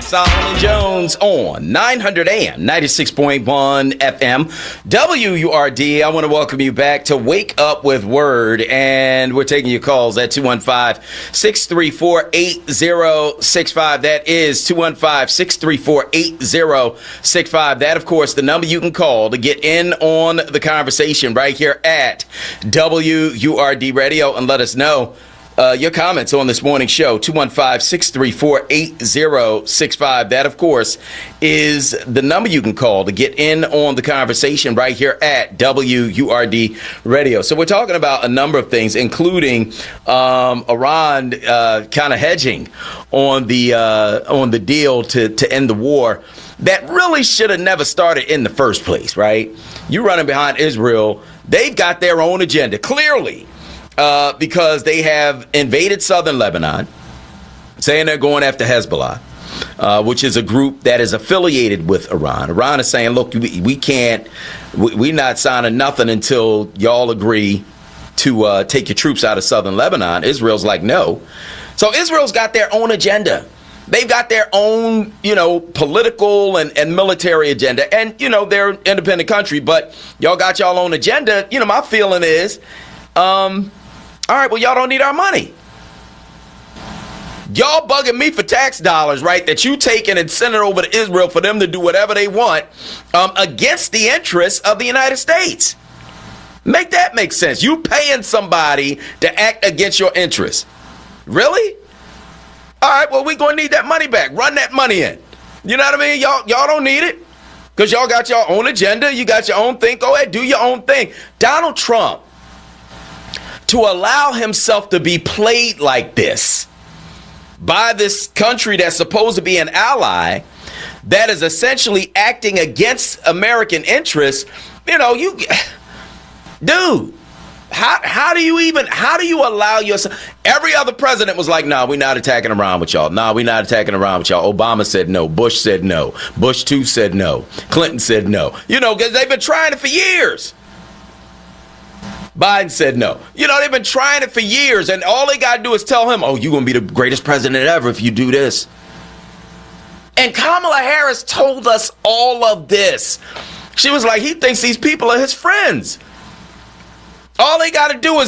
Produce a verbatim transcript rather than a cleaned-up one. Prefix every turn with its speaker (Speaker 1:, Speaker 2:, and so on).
Speaker 1: Solomon Jones on nine hundred A M, ninety-six point one F M, W U R D. I want to welcome you back to Wake Up with Word, and we're taking your calls at two one five, six three four, eight zero six five. That is two one five, six three four, eight zero six five. That, of course, the number you can call to get in on the conversation right here at W U R D Radio, and let us know Uh, your comments on this morning show, two one five, six three four, eight zero six five. That, of course, is the number you can call to get in on the conversation right here at W U R D Radio. So we're talking about a number of things, including um, Iran uh, kind of hedging on the uh, on the deal to, to end the war that really should have never started in the first place, right? You're running behind Israel. They've got their own agenda, clearly. Uh, because they have invaded southern Lebanon, saying they're going after Hezbollah, uh, which is a group that is affiliated with Iran. Iran is saying, look, we, we can't, we, we're not signing nothing until y'all agree to uh, take your troops out of southern Lebanon. Israel's like, no. So Israel's got their own agenda. They've got their own, you know, political and, and military agenda. And, you know, they're an independent country, but y'all got y'all own agenda. You know, my feeling is, um... all right, well, y'all don't need our money. Y'all bugging me for tax dollars, right, that you taking and sending over to Israel for them to do whatever they want um, against the interests of the United States. Make that make sense. You paying somebody to act against your interests. Really? All right, well, we're going to need that money back. Run that money in. You know what I mean? Y'all, y'all don't need it because y'all got your own agenda. You got your own thing. Go ahead, do your own thing. Donald Trump, to allow himself to be played like this by this country that's supposed to be an ally that is essentially acting against American interests, you know, you, dude, how how do you even, how do you allow yourself? Every other president was like, no, nah, we're not attacking Iran with y'all. No, nah, we're not attacking Iran with y'all. Obama said no. Bush said no. Bush two said no. Clinton said no. You know, because they've been trying it for years. Biden said no. You know, they've been trying it for years, and all they got to do is tell him, oh, you're going to be the greatest president ever if you do this. And Kamala Harris told us all of this. She was like, he thinks these people are his friends. All they got to do is